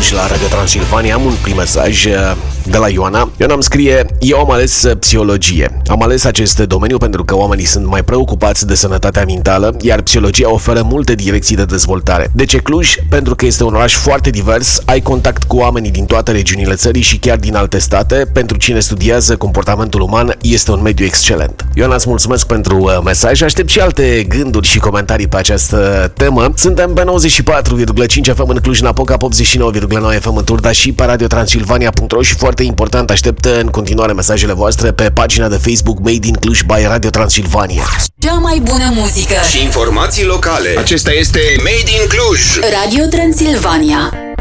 Cluj la Radio Transilvania. Am un prim mesaj de la Ioana. Ioana îmi scrie: eu am ales psihologie. Am ales acest domeniu pentru că oamenii sunt mai preocupați de sănătatea mentală, iar psihologia oferă multe direcții de dezvoltare. De ce Cluj? Pentru că este un oraș foarte divers, ai contact cu oamenii din toate regiunile țării și chiar din alte state. Pentru cine studiază comportamentul uman, este un mediu excelent. Ioana, îți mulțumesc pentru mesaj. Aștept și alte gânduri și comentarii pe această temă. Suntem pe 94,5 FM în Cluj-Napoca, 89,9 FM în Turda și pe radiotransilvania.ro și foarte important, aștept în continuare mesajele voastre pe pagina de Facebook Made in Cluj by Radio Transilvania. Cea mai bună muzică și informații locale. Acesta este Made in Cluj. Radio Transilvania.